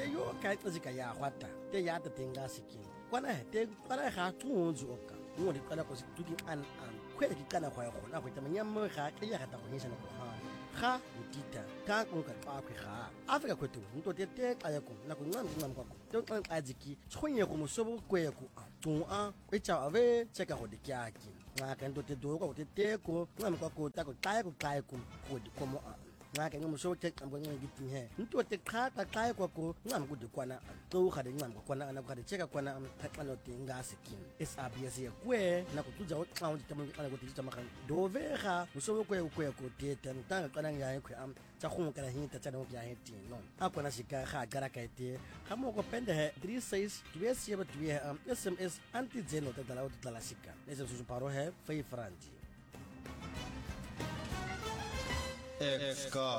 te yo ka tsika ya hwata te ya te tenga sikin kwana te kwana ga tsunzu oka mo di kwana ko se tuki an kwele ki kana kwa go na go tama nyammo ga ke ya ga ta go nyesa go ha ga utita ka ko ka pa kwe ga Afrika kwetu nto te xa ya ko na ko ngam kwa ko to xa aziki tshonye go mosobo kwe ko tun a e cha ave cheka go dikyaki nga ka nto te do ko te ko ngam kwa ko ta ko xa ko go di komo ngake ngomusho texa ngwe ngithi he into te qhaqa xa kwako ngam kude kwana to ga de ngam kwana ana ga de cheka kwana xa no tinga sikin SABS ye kwe na kutsuza o xa uthi tamu xa ukuthi tsa maga dovega muso kwe ko te tanga kana ya kwe am tsa go kana hinta tsa no ya heti no akona sika ga gara ka te ga mo ko pende he 36 27 SMS anti zeno te dala o dala sika ese su paro he 5 francs Ex-Scott.